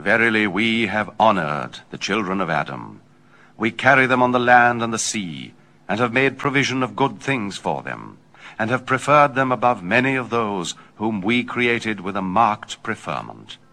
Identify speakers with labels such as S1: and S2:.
S1: Verily we have honored the children of Adam. We carry them on the land and the sea, and have made provision of good things for them, and have preferred them above many of those whom we created with a marked preferment.